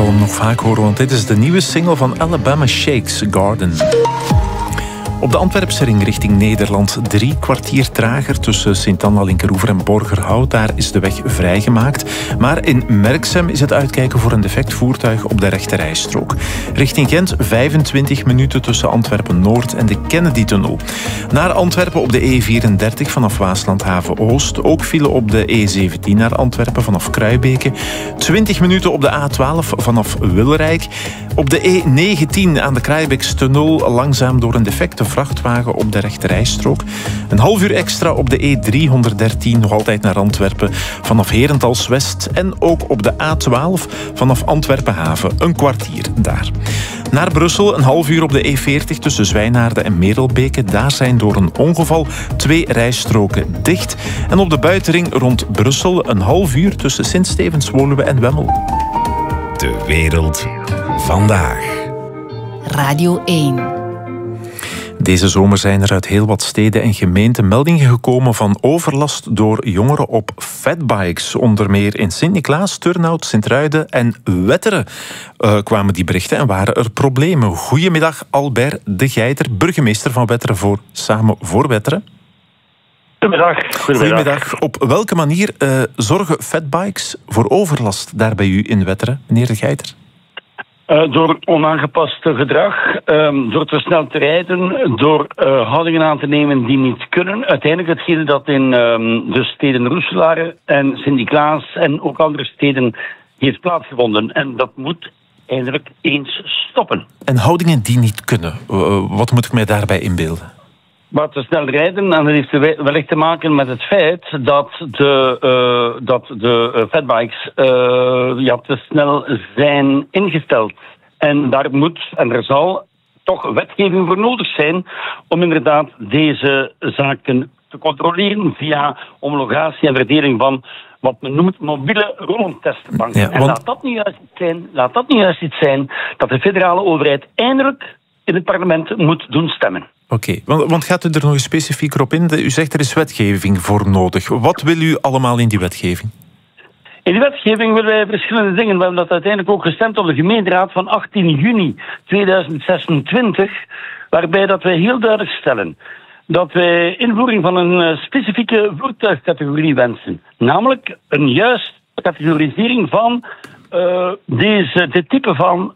zal hem nog vaak horen, want dit is de nieuwe single van Alabama Shakes, Garden. Op de Antwerpse ring richting Nederland 3 kwartier trager tussen Sint-Anna, Linkeroever en Borgerhout. Daar is de weg vrijgemaakt. Maar in Merksem is het uitkijken voor een defect voertuig op de rechterrijstrook. Richting Gent 25 minuten tussen Antwerpen-Noord en de Kennedy-tunnel. Naar Antwerpen op de E34 vanaf Waaslandhaven-Oost. Ook file op de E17 naar Antwerpen vanaf Kruibeke. 20 minuten op de A12 vanaf Wilrijk. Op de E19 aan de Kraaibeekstunnel langzaam door een defecte vrachtwagen op de rechterrijstrook. Een half uur extra op de E313 nog altijd naar Antwerpen vanaf Herentals-West. En ook op de A12 vanaf Antwerpen-Haven een kwartier daar. Naar Brussel een half uur op de E40 tussen Zwijnaarden en Merelbeke. Daar zijn door een ongeval 2 rijstroken dicht. En op de buitenring rond Brussel een half uur tussen Sint-Stevens-Woluwe en Wemmel. De wereld vandaag. Radio 1. Deze zomer zijn er uit heel wat steden en gemeenten meldingen gekomen van overlast door jongeren op fatbikes. Onder meer in Sint-Niklaas, Turnhout, Sint-Truiden en Wetteren kwamen die berichten en waren er problemen. Goedemiddag, Albert de Geiter, burgemeester van Wetteren voor Samen voor Wetteren. Goedemiddag. Op welke manier zorgen fatbikes voor overlast daar bij u in Wetteren, meneer de Geiter? Door onaangepast gedrag, door te snel te rijden, door houdingen aan te nemen die niet kunnen. Uiteindelijk hetgene dat in de steden Roeselare en Sint-Niklaas en ook andere steden heeft plaatsgevonden. En dat moet eindelijk eens stoppen. En houdingen die niet kunnen, wat moet ik mij daarbij inbeelden? Maar te snel rijden, en dat heeft wellicht te maken met het feit dat de fatbikes te snel zijn ingesteld. En daar moet en er zal toch wetgeving voor nodig zijn om inderdaad deze zaken te controleren via homologatie en verdeling van wat men noemt mobiele roltestbanken. Ja, want... En laat dat niet juist iets zijn dat de federale overheid eindelijk in het parlement moet doen stemmen. Oké, want gaat u er nog specifieker op in? U zegt er is wetgeving voor nodig. Wat wil u allemaal in die wetgeving? In die wetgeving willen wij verschillende dingen. We hebben dat uiteindelijk ook gestemd op de gemeenteraad van 18 juni 2026, waarbij dat wij heel duidelijk stellen dat wij invoering van een specifieke voertuigcategorie wensen. Namelijk een juiste categorisering van dit type van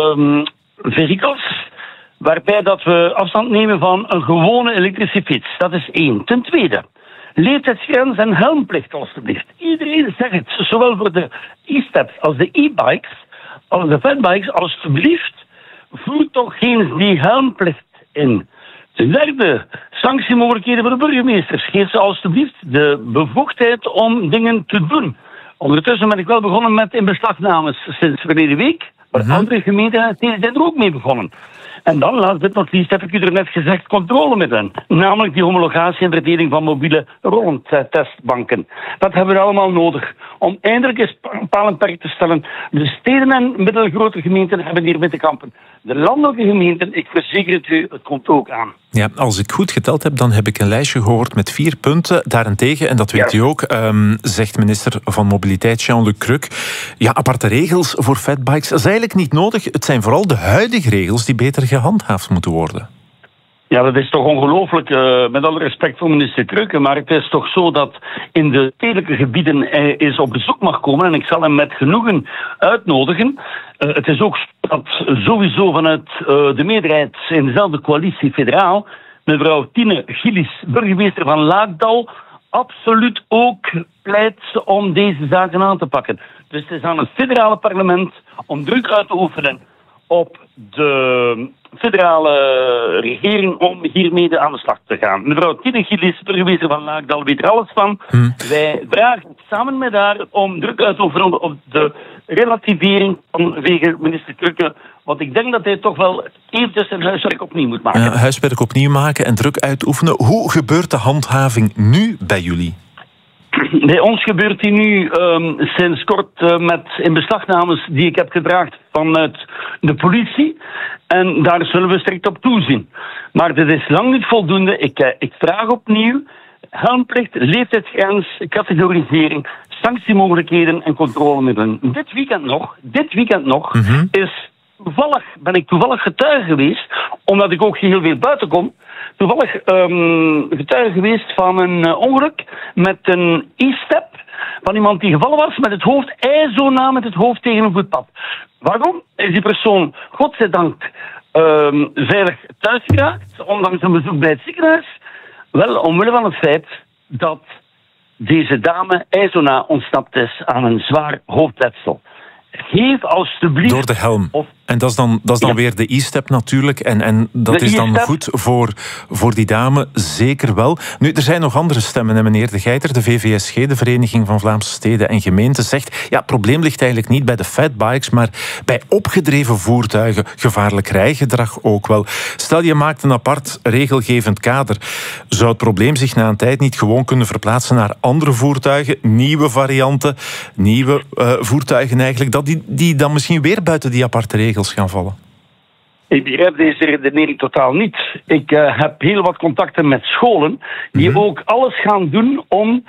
vehikels, waarbij dat we afstand nemen van een gewone elektrische fiets. Dat is 1. Ten tweede, leeftijdsgrens en helmplicht alstublieft. Iedereen zegt het, zowel voor de e-steps als de e-bikes, als de fatbikes, alstublieft, voer toch eens die helmplicht in. Ten derde, sanctiemogelijkheden voor de burgemeesters. Geef ze alstublieft de bevoegdheid om dingen te doen. Ondertussen ben ik wel begonnen met inbeslagnames sinds verleden week. Maar andere gemeenten zijn er ook mee begonnen. En dan, last but not least, heb ik u er net gezegd, controlemiddelen. Namelijk die homologatie en verdeling van mobiele roltestbanken. Dat hebben we allemaal nodig om eindelijk eens paal en perk te stellen. De steden en middelgrote gemeenten hebben hiermee te kampen. De landelijke gemeenten, ik verzeker het u, het komt ook aan. Ja, als ik goed geteld heb, dan heb ik een lijstje gehoord met 4 punten. Daarentegen, en dat weet u ook, zegt minister van Mobiliteit Jean-Luc Crux, ja, aparte regels voor fatbikes, dat is eigenlijk niet nodig. Het zijn vooral de huidige regels die beter gehandhaafd moeten worden. Ja, dat is toch ongelooflijk, met alle respect voor minister Crux, maar het is toch zo dat in de stedelijke gebieden hij eens op bezoek mag komen en ik zal hem met genoegen uitnodigen. Het is ook dat sowieso vanuit de meerderheid in dezelfde coalitie federaal, mevrouw Tine Gillis, burgemeester van Laakdal, absoluut ook pleit om deze zaken aan te pakken. Dus het is aan het federale parlement om druk uit te oefenen op de federale regering om hiermee aan de slag te gaan. Mevrouw Tine Gillis, burgemeester van Laakdal, weet er alles van. Wij vragen samen met haar om druk uit te oefenen op de relativering vanwege minister Crux. Want ik denk dat hij toch wel eventjes zijn huiswerk opnieuw moet maken. Ja, huiswerk opnieuw maken en druk uitoefenen. Hoe gebeurt de handhaving nu bij jullie? Bij ons gebeurt die nu sinds kort met inbeslagnames die ik heb gevraagd vanuit de politie. En daar zullen we strikt op toezien. Maar dit is lang niet voldoende. Ik vraag opnieuw helmplicht, leeftijdsgrens, categorisering, sanctiemogelijkheden en controlemiddelen. Dit weekend nog ben ik toevallig getuige geweest, omdat ik ook heel veel buiten kom, toevallig getuige geweest van een ongeluk met een e-step van iemand die gevallen was met het hoofd, ijzona met het hoofd tegen een voetpad. Waarom? Is die persoon, godzijdank, veilig thuis geraakt, ondanks een bezoek bij het ziekenhuis? Wel, omwille van het feit dat deze dame ijzona ontsnapt is aan een zwaar hoofdletsel. Geef alstublieft... Door de helm. En dat is dan weer de e-step natuurlijk. En dat is dan goed voor die dame, zeker wel. Nu, er zijn nog andere stemmen, hè, meneer De Geiter. De VVSG, de Vereniging van Vlaamse Steden en Gemeenten, zegt... Ja, het probleem ligt eigenlijk niet bij de fatbikes, maar bij opgedreven voertuigen. Gevaarlijk rijgedrag ook wel. Stel, je maakt een apart regelgevend kader. Zou het probleem zich na een tijd niet gewoon kunnen verplaatsen naar andere voertuigen, nieuwe varianten, nieuwe voertuigen eigenlijk, dat die dan misschien weer buiten die aparte regels gaan vallen? Ik begrijp deze redenering totaal niet. Ik heb heel wat contacten met scholen die ook alles gaan doen om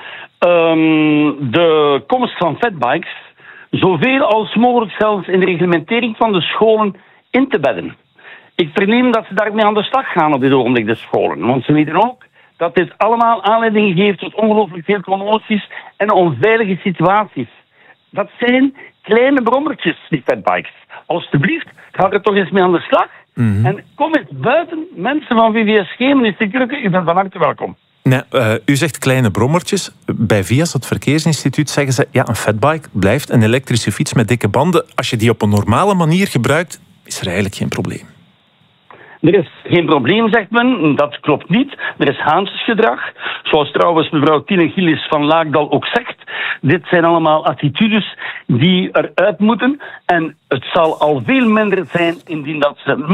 de komst van fatbikes zoveel als mogelijk zelfs in de reglementering van de scholen in te bedden. Ik verneem dat ze daarmee aan de slag gaan op dit ogenblik, de scholen. Want ze weten ook dat dit allemaal aanleiding geeft tot ongelooflijk veel commoties en onveilige situaties. Dat zijn kleine brommertjes, die fatbikes. Alsjeblieft, ga er toch eens mee aan de slag. En kom eens buiten, mensen van VVSG, minister Krukke, u bent van harte welkom. Nee, u zegt kleine brommertjes. Bij VIAS, het Verkeersinstituut, zeggen ze... Ja, een fatbike blijft een elektrische fiets met dikke banden. Als je die op een normale manier gebruikt, is er eigenlijk geen probleem. Er is geen probleem, zegt men. Dat klopt niet. Er is Haansgedrag. Zoals trouwens mevrouw Tine Gillis van Laakdal ook zegt. Dit zijn allemaal attitudes die eruit moeten. En het zal al veel minder zijn indien dat ze